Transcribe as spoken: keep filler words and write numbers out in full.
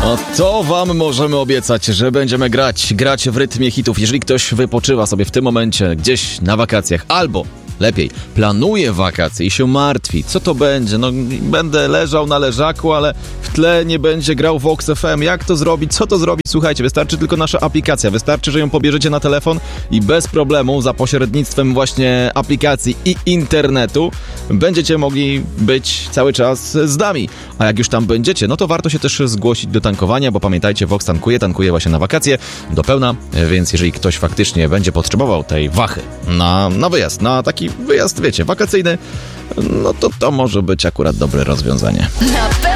O to wam możemy obiecać, że będziemy grać, grać w rytmie hitów. Jeżeli ktoś wypoczywa sobie w tym momencie gdzieś na wakacjach, albo lepiej, planuje wakacje i się martwi, co to będzie? No, będę leżał na leżaku, ale w tle nie będzie grał Vox F M. Jak to zrobić? Co to zrobić? Słuchajcie, wystarczy tylko nasza aplikacja. Wystarczy, że ją pobierzecie na telefon i bez problemu, za pośrednictwem właśnie aplikacji i internetu, będziecie mogli być cały czas z nami. A jak już tam będziecie, no to warto się też zgłosić do tankowania, bo pamiętajcie, Vox tankuje, tankuje właśnie na wakacje do pełna, więc jeżeli ktoś faktycznie będzie potrzebował tej wachy na, na wyjazd, na taki wyjazd, wiecie, wakacyjny, no to to może być akurat dobre rozwiązanie.